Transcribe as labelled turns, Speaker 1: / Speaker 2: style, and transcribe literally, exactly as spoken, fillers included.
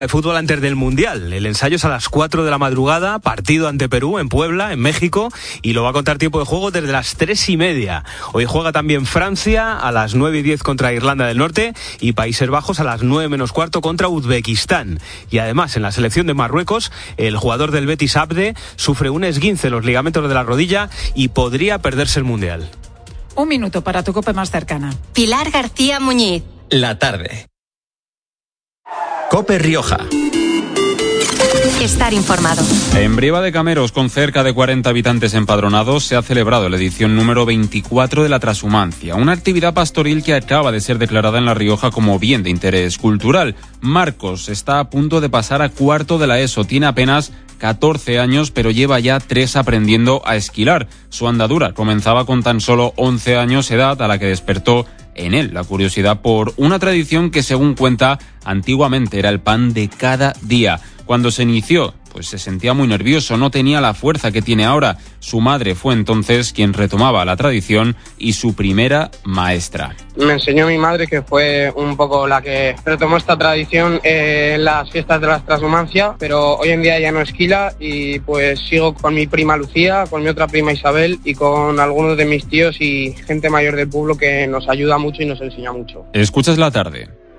Speaker 1: El fútbol antes del Mundial. El ensayo es a las cuatro de la madrugada, partido ante Perú en Puebla, en México, y lo va a contar tiempo de juego desde las tres y media. Hoy juega también Francia a las nueve y diez contra Irlanda del Norte y Países Bajos a las nueve menos cuarto contra Uzbekistán. Y además, en la selección de Marruecos, el jugador del Betis Abde sufre un esguince en los ligamentos de la rodilla y podría perderse el Mundial.
Speaker 2: Un minuto para tu COPE más cercana.
Speaker 3: Pilar García Muñiz.
Speaker 4: La tarde. COPE Rioja.
Speaker 3: Estar informado.
Speaker 5: En Brieva de Cameros, con cerca de cuarenta habitantes empadronados, se ha celebrado la edición número veinticuatro de la Trashumancia, una actividad pastoril que acaba de ser declarada en La Rioja como bien de interés cultural. Marcos está a punto de pasar a cuarto de la ESO, tiene apenas catorce años, pero lleva ya tres aprendiendo a esquilar. Su andadura comenzaba con tan solo once años edad, a la que despertó en él la curiosidad por una tradición que, según cuenta, antiguamente era el pan de cada día. Cuando se inició, pues se sentía muy nervioso, no tenía la fuerza que tiene ahora. Su madre fue entonces quien retomaba la tradición y su primera maestra.
Speaker 6: Me enseñó mi madre, que fue un poco la que retomó esta tradición en las fiestas de la Trashumancia, pero hoy en día ya no esquila y pues sigo con mi prima Lucía, con mi otra prima Isabel y con algunos de mis tíos y gente mayor del pueblo que nos ayuda mucho y nos enseña mucho.
Speaker 5: Escuchas La Tarde.